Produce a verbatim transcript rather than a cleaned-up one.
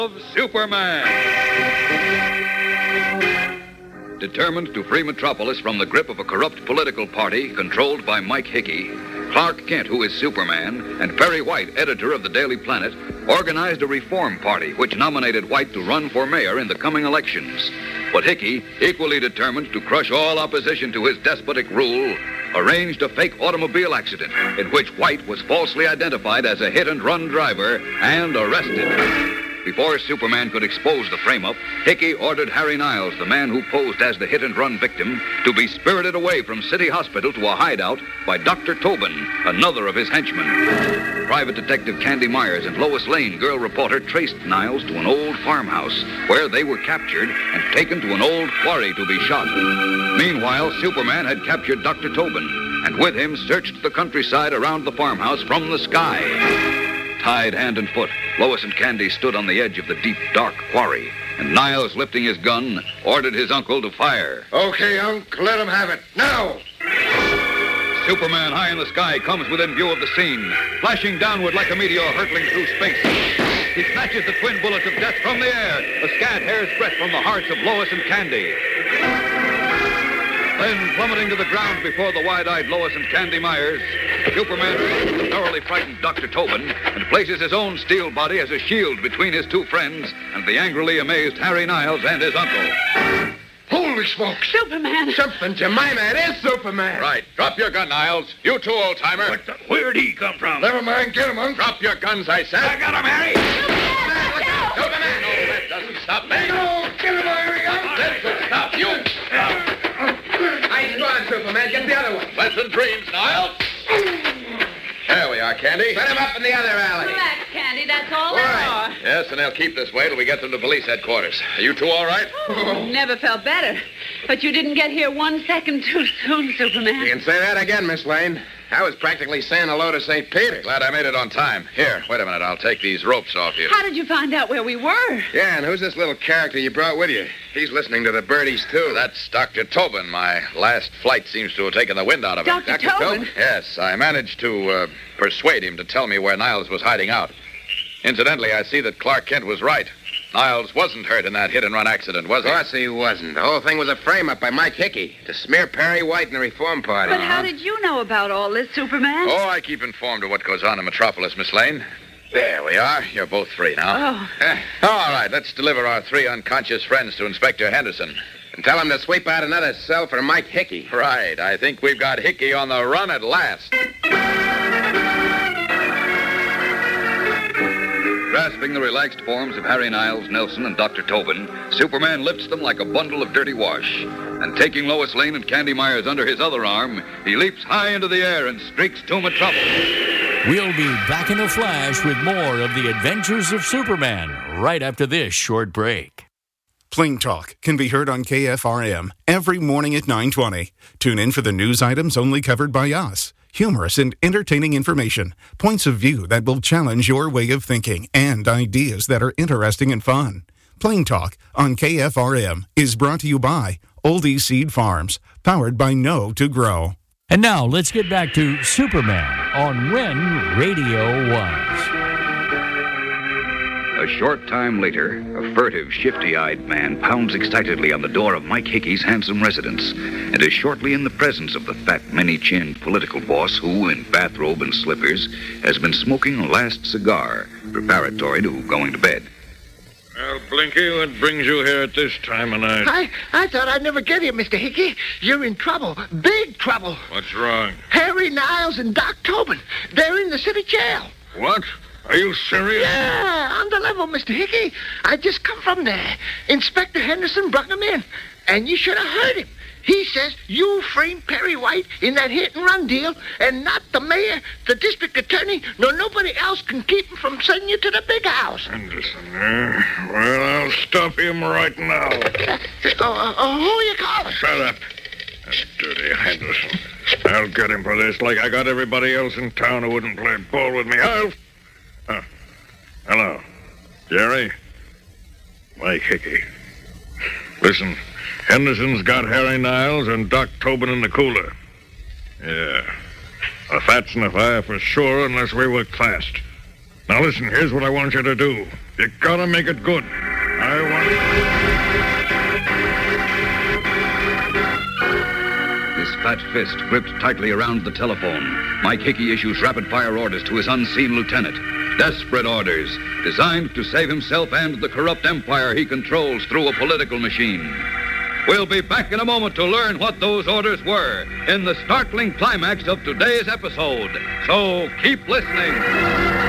of Superman. Determined to free Metropolis from the grip of a corrupt political party controlled by Mike Hickey, Clark Kent, who is Superman, and Perry White, editor of the Daily Planet, organized a reform party which nominated White to run for mayor in the coming elections. But Hickey, equally determined to crush all opposition to his despotic rule, arranged a fake automobile accident in which White was falsely identified as a hit-and-run driver and arrested. Before Superman could expose the frame-up, Hickey ordered Harry Niles, the man who posed as the hit-and-run victim, to be spirited away from City Hospital to a hideout by Doctor Tobin, another of his henchmen. Private Detective Candy Myers and Lois Lane, girl reporter, traced Niles to an old farmhouse where they were captured and taken to an old quarry to be shot. Meanwhile, Superman had captured Doctor Tobin and with him searched the countryside around the farmhouse from the sky. Tied hand and foot, Lois and Candy stood on the edge of the deep, dark quarry, and Niles, lifting his gun, ordered his uncle to fire. Okay, Unc, let him have it. Now! Superman, high in the sky, comes within view of the scene, flashing downward like a meteor hurtling through space. He snatches the twin bullets of death from the air, a scant hair's breadth from the hearts of Lois and Candy. Then, plummeting to the ground before the wide-eyed Lois and Candy Myers, Superman shoots the thoroughly frightened Doctor Tobin and places his own steel body as a shield between his two friends and the angrily amazed Harry Niles and his uncle. Holy smokes! Superman! Something, Jemima, it is Superman! Right. Drop your gun, Niles. You too, old-timer. What the? Where'd he come from? Never mind, get him, Unc. Drop your guns, I said. I got him, Harry! Superman! Look out! Superman! No, that doesn't stop me. No, get him, Harry, Unc. That could stop you. Nice going, Superman. Get the other one. Pleasant dreams, Niles. There we are, Candy. Set him up in the other alley. Relax, Candy. That's all All they right. are. Yes, and they'll keep this way till we get them to police headquarters. Are you two all right? Oh, never felt better. But you didn't get here one second too soon, Superman. You can say that again, Miss Lane. I was practically saying hello to Saint Peter's. Glad I made it on time. Here, wait a minute. I'll take these ropes off you. How did you find out where we were? Yeah, and who's this little character you brought with you? He's listening to the birdies, too. That's Doctor Tobin. My last flight seems to have taken the wind out of him. Doctor Tobin? Yes, I managed to uh, persuade him to tell me where Niles was hiding out. Incidentally, I see that Clark Kent was right. Niles wasn't hurt in that hit-and-run accident, was Of he? course he wasn't. The whole thing was a frame-up by Mike Hickey to smear Perry White and the Reform Party. But how did you know about all this, Superman? Oh, I keep informed of what goes on in Metropolis, Miss Lane. There we are. You're both free now. Oh. Eh, all right, let's deliver our three unconscious friends to Inspector Henderson. And tell him to sweep out another cell for Mike Hickey. Right. I think we've got Hickey on the run at last. Grasping the relaxed forms of Harry Niles, Nelson, and Doctor Tobin, Superman lifts them like a bundle of dirty wash. And taking Lois Lane and Candy Myers under his other arm, he leaps high into the air and streaks to Metropolis. We'll be back in a flash with more of the adventures of Superman right after this short break. Plain Talk can be heard on K F R M every morning at nine twenty. Tune in for the news items only covered by us. Humorous and entertaining information, points of view that will challenge your way of thinking, and ideas that are interesting and fun. Plain Talk on K F R M is brought to you by Oldie Seed Farms, powered by Know to Grow. And now let's get back to Superman on When Radio Was. A short time later, a furtive, shifty-eyed man pounds excitedly on the door of Mike Hickey's handsome residence and is shortly in the presence of the fat, many-chinned political boss who, in bathrobe and slippers, has been smoking a last cigar, preparatory to going to bed. Well, Blinky, what brings you here at this time of night? I, I thought I'd never get here, Mister Hickey. You're in trouble. Big trouble. What's wrong? Harry Niles and Doc Tobin. They're in the city jail. What? Are you serious? Yeah, on the level, Mister Hickey. I just come from there. Inspector Henderson brought them in. And you should have heard him. He says you framed Perry White in that hit-and-run deal, and not the mayor, the district attorney, nor nobody else can keep him from sending you to the big house. Henderson, eh? Well, I'll stop him right now. Uh, uh, uh, who you calling? Shut up. That dirty Henderson. I'll get him for this like I got everybody else in town who wouldn't play ball with me. I'll... Oh. Hello. Jerry? Mike Hickey. Listen, Henderson's got Harry Niles and Doc Tobin in the cooler. Yeah. A fat's in the fire for sure unless we work fast. Now listen, here's what I want you to do. You gotta make it good. I want... His fat fist gripped tightly around the telephone. Mike Hickey issues rapid-fire orders to his unseen lieutenant. Desperate orders, designed to save himself and the corrupt empire he controls through a political machine. We'll be back in a moment to learn what those orders were in the startling climax of today's episode. So keep listening.